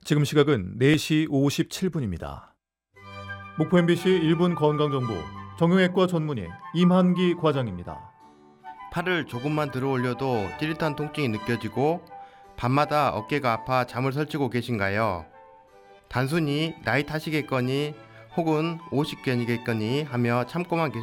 지금 시각은 4시 57분입니다. 목포 MBC 1분 건강정보 정형외과 전문의 임한기 과장입니다. 팔을 조금만 들어 올려도 찌릿한 통증이 느껴지고 밤마다 어깨가 아파 잠을 설치고 계신가요? 단순히 나이 탓이겠거니 혹은 오십견이겠거니 하며 참고만